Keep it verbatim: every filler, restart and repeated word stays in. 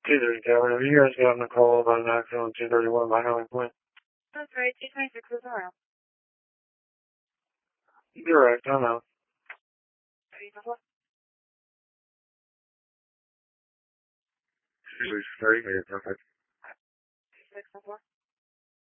two thirty Tower. Have you guys gotten a call about an accident on two thirty-one by Highland Point? That's right, two twenty-six is around. Direct, I know. Are you before? Two thirty, perfect. two six before?